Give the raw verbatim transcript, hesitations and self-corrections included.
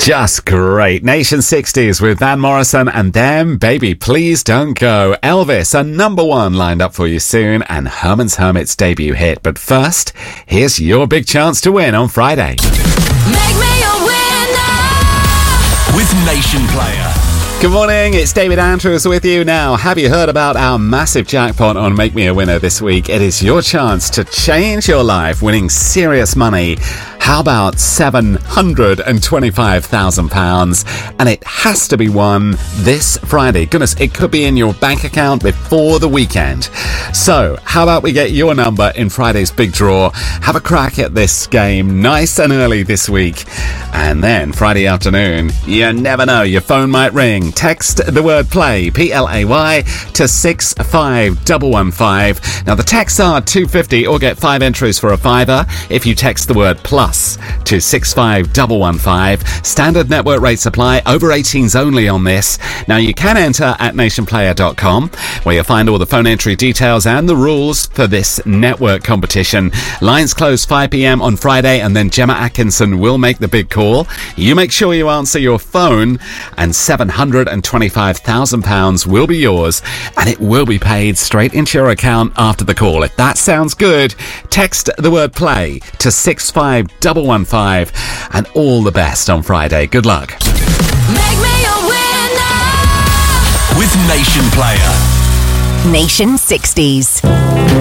Just great. Nation sixties with Van Morrison and them, Baby Please Don't Go. Elvis, a number one lined up for you soon, and Herman's Hermits debut hit. But first, here's your big chance to win on Friday. Make me a winner with Nation Player. Good morning, it's David Andrews with you now. Have you heard about our massive jackpot on Make Me a Winner this week? It is your chance to change your life, winning serious money. How about seven hundred twenty-five thousand pounds? And it has to be won this Friday. Goodness, it could be in your bank account before the weekend. So, how about we get your number in Friday's big draw? Have a crack at this game nice and early this week. And then Friday afternoon, you never know, your phone might ring. Text the word play, P L A Y, to six five one one five. Now, the texts are two pounds fifty or get five entries for a fiver if you text the word plus to six five one one five. Standard network rates apply. Over eighteens only on this. Now, you can enter at nation player dot com, where you'll find all the phone entry details and the rules for this network competition. Lines close five p.m. on Friday, and then Gemma Atkinson will make the big call. You make sure you answer your phone, and seven hundred twenty-five thousand pounds will be yours, and it will be paid straight into your account after the call. If that sounds good, text the word play to six five one one five, and all the best on Friday. Good luck. Make me a winner with Nation Player. Nation sixties.